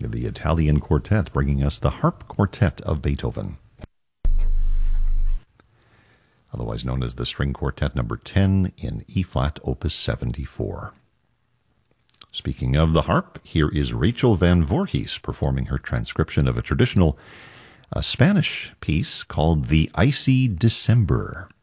the Italian Quartet, bringing us the Harp Quartet of Beethoven, otherwise known as the String Quartet number 10 in E-flat, opus 74. Speaking of the harp, here is Rachel Van Voorhees performing her transcription of a traditional Spanish piece called The Icy December.